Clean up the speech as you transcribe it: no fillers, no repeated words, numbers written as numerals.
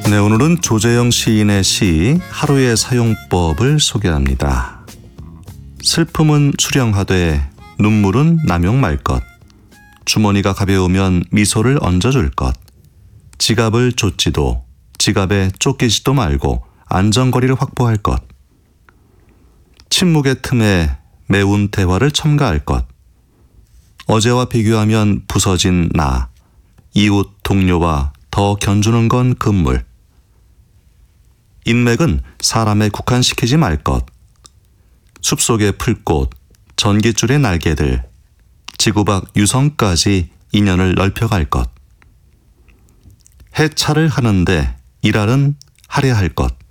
네, 오늘은 조재영 시인의 시 하루의 사용법을 소개합니다. 슬픔은 수령하되 눈물은 남용 말 것. 주머니가 가벼우면 미소를 얹어줄 것. 지갑을 쫓지도 지갑에 쫓기지도 말고 안전거리를 확보할 것. 침묵의 틈에 매운 대화를 첨가할 것. 어제와 비교하면 부서진 나, 이웃 동료와 더 견주는 건 금물. 인맥은 사람에 국한시키지 말 것. 숲속의 풀꽃, 전깃줄의 날개들, 지구 밖 유성까지 인연을 넓혀갈 것. 해차를 하는데 일할은 하려 할 것.